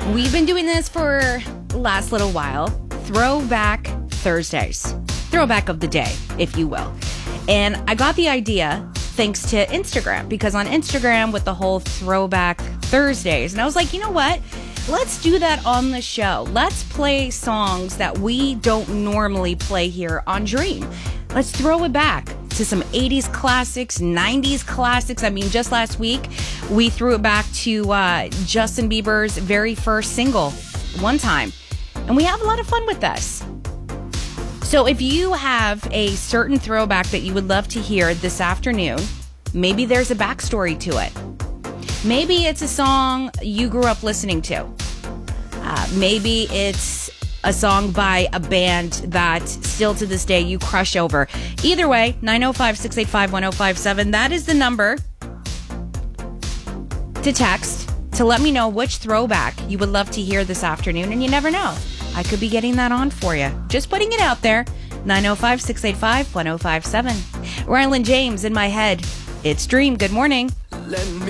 We've been doing this for the last little while. Throwback Thursdays. Throwback of the day, if you will. And I got the idea thanks to Instagram, because on Instagram with the whole Throwback Thursdays, and I was like, you know what? Let's do that on the show. Let's play songs that we don't normally play here on Dream. Let's throw it back to some 80s classics, 90s classics. I mean, just last week, we threw it back to Justin Bieber's very first single, One Time. And we have a lot of fun with this. So if you have a certain throwback that you would love to hear this afternoon, maybe there's a backstory to it. Maybe it's a song you grew up listening to. Maybe it's a song by a band that still to this day you crush over. Either way, 905-685-1057. That is the number to text to let me know which throwback you would love to hear this afternoon. And you never know, I could be getting that on for you. Just putting it out there. 905-685-1057. Rylan James in my head. It's Dream. Good morning.